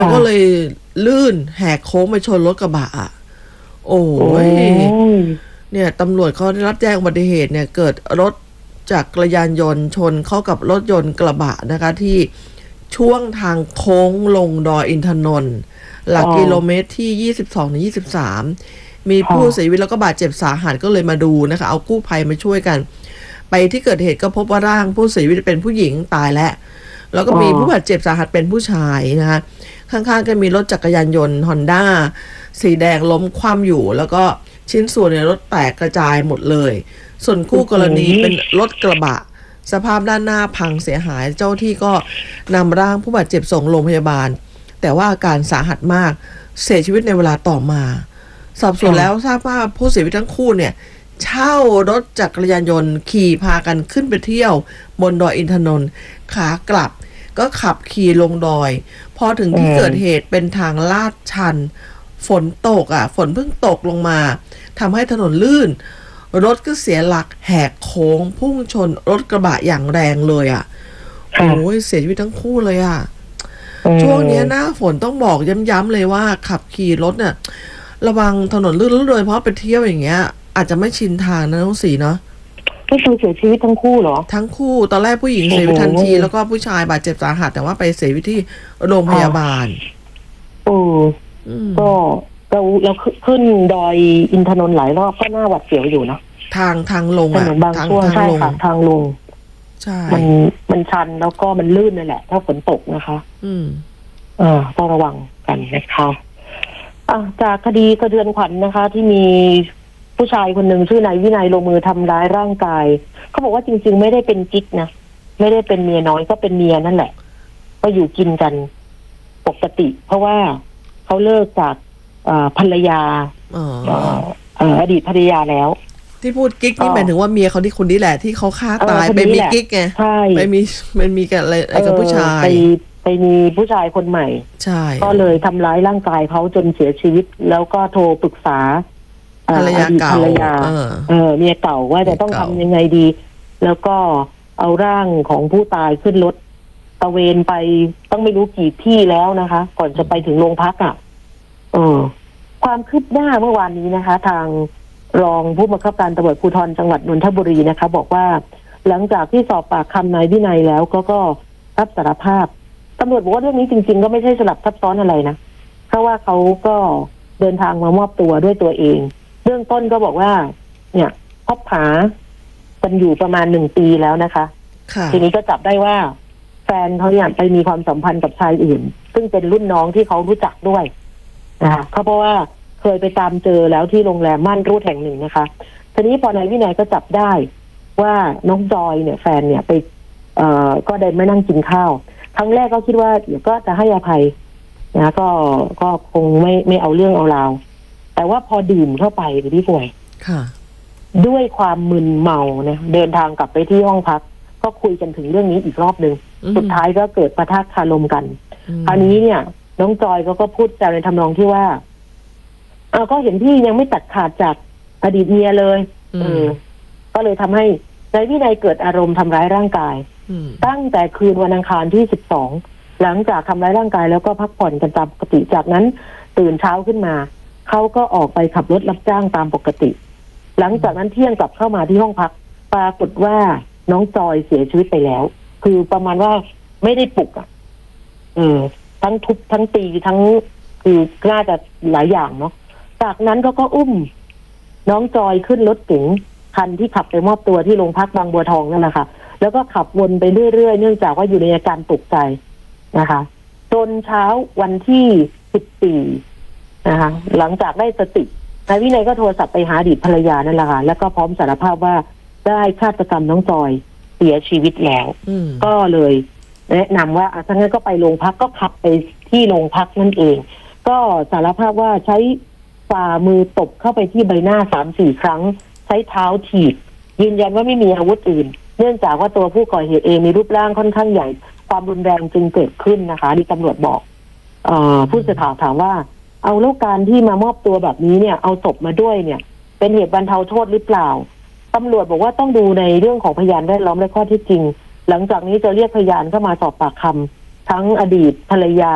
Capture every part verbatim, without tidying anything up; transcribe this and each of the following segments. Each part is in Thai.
ก็เลยลื่นแหกโค้งไปชนรถกระบะอ่ะโอ้ยเนี่ยตำรวจเขาได้รับแจ้งอุบัติเหตุเนี่ยเกิดรถจักรยานยนต์ชนเข้ากับรถยนต์กระบะนะคะที่ช่วงทางโค้งลงดอยอินทนนท์หลักกิโลเมตรที่ยี่สิบสองถึงยี่สิบสามมีผู้เสียชีวิตแล้วก็บาดเจ็บสาหัสก็เลยมาดูนะคะเอากู้ภัยมาช่วยกันไปที่เกิดเหตุก็พบว่าร่างผู้เสียชีวิตเป็นผู้หญิงตายแล้วแล้วก็มีผู้บาดเจ็บสาหัสเป็นผู้ชายนะคะข้างๆก็มีรถจักรยานยนต์ฮอนด้าสีแดงล้มคว่ำอยู่แล้วก็ชิ้นส่วนในรถแตกกระจายหมดเลยส่วนคู่กรณีเป็นรถกระบะสภาพด้านหน้าพังเสียหายเจ้าที่ก็นำร่างผู้บาดเจ็บส่งโรงพยาบาลแต่ว่าอาการสาหัสมากเสียชีวิตในเวลาต่อมาสอบสวนแล้วทราบว่าผู้เสียชีวิตทั้งคู่เนี่ยเช่ารถจักรยานยนต์ขี่พากันขึ้นไปเที่ยวบนดอยอินทนนท์ขากลับก็ขับขี่ลงดอยพอถึงที่เกิดเหตุเป็นทางลาดชันฝนตกอ่ะฝนเพิ่งตกลงมาทำให้ถนนลื่นรถก็เสียหลักแหกโค้งพุ่งชนรถกระบะอย่างแรงเลยอ่ะโอ้ยเสียชีวิตทั้งคู่เลยอ่ะช่วงนี้หน้าฝนต้องบอกย้ำๆเลยว่าขับขี่รถเนี่ยระวังถนนลื่นโดยเฉพาะไปเที่ยวอย่างเงี้ยอาจจะไม่ชินทางนะน้องสีเนาะก็คือเสียชีวิตทั้งคู่เหรอทั้งคู่ตอนแรกผู้หญิงเสียชีวิตทันทีแล้วก็ผู้ชายบาดเจ็บสาหัสแต่ว่าไปเสียชีวิตที่โรงพยาบาลโอ้ก็เราเราขึ้นดอยอินทนนท์หลายรอบก็น่าหวาดเสียวอยู่เนาะทางทางลงอ่ะบางช่วงใช่ค่ะทางลงใช่มันมันชันแล้วก็มันลื่นนั่นแหละถ้าฝนตกนะคะอืมเออต้องระวังกันนะคะอ่ะจากคดีสะเทือนขวัญนะคะ ที่มีผู้ชายคนหนึ่งชื่อนายวินัยลงมือทำร้ายร่างกายเขาบอกว่าจริงๆไม่ได้เป็นกิ๊กนะไม่ได้เป็นเมียน้อยก็เป็นเมียนั่นแหละก็อยู่กินกันปกติเพราะว่าเขาเลิกจากภรรยาอดีตภรรยาแล้วที่พูดกิ๊กนี่หมายถึงว่าเมียเขาที่คนนี้แหละที่เขาฆ่าตายไปมีกิ๊กไงใช่ไปมีมันมีกับอะไรกับผู้ชายไปไปมีผู้ชายคนใหม่ใช่ก็เลยทำร้ายร่างกายเขาจนเสียชีวิตแล้วก็โทรปรึกษาภรรยาเก่าเออเมียเก่าว่าจะต้องทำยังไงดีแล้วก็เอาร่างของผู้ตายขึ้นรถตะเวนไปต้องไม่รู้กี่ที่แล้วนะคะ ก่อนจะไปถึงโรงพักอ่ะเออความคืบหน้าเมื่อวานนี้นะคะ ทางรองผู้บังคับการตำรวจภูธรจังหวัดนนทบุรีนะคะบอกว่าหลังจากที่สอบปากคำนายวินัยแล้วก็ก็รับสารภาพตำรวจบอกว่าเรื่องนี้จริงๆก็ไม่ใช่สลับซับซ้อนอะไรนะเพราะว่าเขาก็เดินทางมามอบตัวด้วยตัวเองเบื้องต้นก็บอกว่าเนี่ยคบหากันอยู่ประมาณหนึ่งปีแล้วนะคะทีนี้ก็จับได้ว่าแฟนเขาเนี่ยไปมีความสัมพันธ์กับชายอื่นซึ่งเป็นรุ่นน้องที่เขารู้จักด้วยนะคะเพราะว่าเคยไปตามเจอแล้วที่โรงแรมม่านรูดแห่งหนึ่งนะคะทีนี้พอนายวินัยก็จับได้ว่าน้องจอยเนี่ยแฟนเนี่ยไปเอ่อก็ได้ไม่นั่งกินข้าวครั้งแรกก็คิดว่าเดี๋ยวก็จะให้อภัยนะก็ก็คงไม่ไม่เอาเรื่องเอาราวแต่ว่าพอดื่มเข้าไปพี่ป่วยด้วยความมึนเมาเนี่ยเดินทางกลับไปที่ห้องพักก็คุยกันถึงเรื่องนี้อีกรอบนึงสุดท้ายก็เกิดปะทะคารมกันคราวนี้เนี่ยน้องจอยก็ก็พูดแซวในทำนองที่ว่าเออก็เห็นพี่ยังไม่ตัดขาดจากอดีตเมียเลยเออก็เลยทำให้นายวินัยเกิดอารมณ์ทำร้ายร่างกายตั้งแต่คืนวันอังคารที่สิบสองหลังจากทำร้ายร่างกายแล้วก็พักผ่อนกันตามปกติจากนั้นตื่นเช้าขึ้นมาเขาก็ออกไปขับรถรับจ้างตามปกติหลังจากนั้นเที่ยงกลับเข้ามาที่ห้องพักปรากฏว่าน้องจอยเสียชีวิตไปแล้วคือประมาณว่าไม่ได้ปลุกอ่ะเออทั้งทุบทั้งตีทั้งคือน่าจะหลายอย่างเนาะจากนั้นเขาก็อุ้มน้องจอยขึ้นรถเก๋งคันที่ขับไปมอบตัวที่โรงพักบางบัวทองนั่นแหละค่ะแล้วก็ขับวนไปเรื่อยๆเนื่องจากว่าอยู่ในอาการตกใจนะคะจนเช้าวันที่สิบสี่นะคะหลังจากได้สตินายวินัยก็โทรศัพท์ไปหาอดีตภรรยานั่นแหละค่ะแล้วก็พร้อมสารภาพว่าได้ฆาตกรรมน้องจอยเสียชีวิตแล้วก็เลยแนะนำว่าถ้างั้นก็ไปโรงพักก็ขับไปที่โรงพักนั่นเองก็สารภาพว่าใช้ฝ่ามือตบเข้าไปที่ใบหน้าสามสี่ครั้งใช้เท้าถีบยืนยันว่าไม่มีอาวุธอื่นเนื่องจากว่าตัวผู้ก่อเหตุเองมีรูปร่างค่อนข้างใหญ่ความรุนแรงจึงเกิดขึ้นนะคะที่ตำรวจบอกเอ่อผู้สื่อข่าวถามว่าเอาแล้วการที่มามอบตัวแบบนี้เนี่ยเอาศพมาด้วยเนี่ยเป็นเหตุบรรเทาโทษหรือเปล่าตำรวจบอกว่าต้องดูในเรื่องของพยานแวดล้อมและข้อเท็จจริงหลังจากนี้จะเรียกพยานเข้ามาสอบปากคำทั้งอดีตภรรยา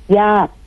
ญาติ